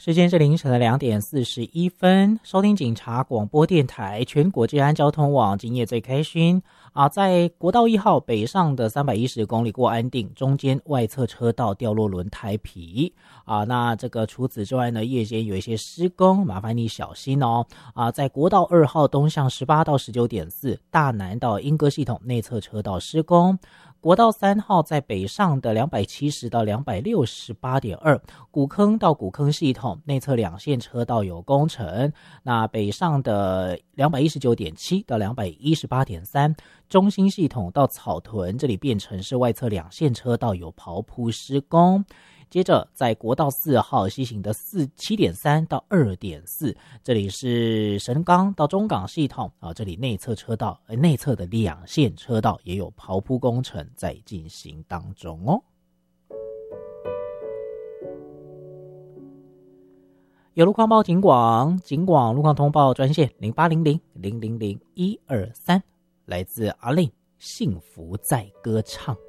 时间是凌晨的2:41，收听警察广播电台全国治安交通网，今夜最开心在国道1号北上的310公里过安定，中间外侧车道掉落轮胎皮那这个除此之外呢，夜间有一些施工，麻烦你小心哦在国道2号东向18到 19.4 大南到莺歌系统内侧车道施工，国道3号在北上的270到 268.2 古坑到古坑系统内侧两线车道有工程，那北上的 219.7 到 218.3 中心系统到草屯这里变成是外侧两线车道有刨铺施工。接着在国道4号西行的 7.3 到 2.4 这里是神冈到中港系统这里内侧车道内侧的两线车道也有刨铺工程在进行当中哦。有路况报警广路况通报专线0800-000-123，来自阿令幸福在歌唱。